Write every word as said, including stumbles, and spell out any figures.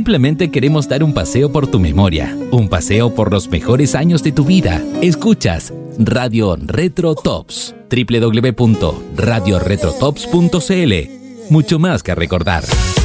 simplemente queremos dar un paseo por tu memoria, un paseo por los mejores años de tu vida. Escuchas Radio Retro Tops, doble u doble u doble u punto radio retro tops punto c l. Mucho más que recordar.